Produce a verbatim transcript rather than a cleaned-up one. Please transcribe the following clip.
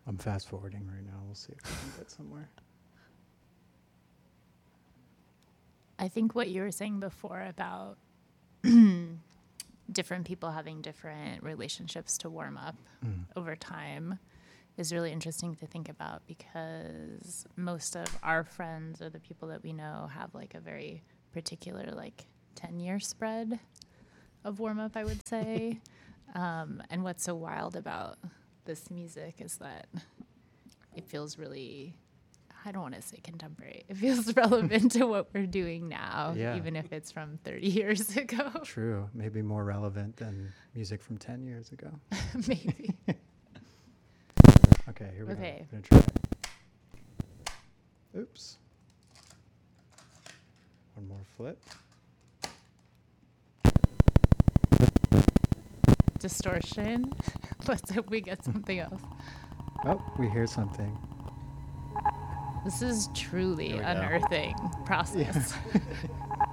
I'm fast forwarding right now. We'll see if we can get somewhere. I think what you were saying before about different people having different relationships to warm up Mm. over time is really interesting to think about, because most of our friends or the people that we know have like a very particular like ten year spread of warm up, I would say. um, and what's so wild about this music is that it feels really, I don't want to say contemporary. It feels relevant to what we're doing now, Yeah. even if it's from thirty years ago. True. Maybe more relevant than music from ten years ago. Maybe. Okay, here we Okay. go. I'm going to try. Oops. One more flip. Distortion. Let's hope we get something else. Oh, we hear something. This is truly There we go. unearthing process.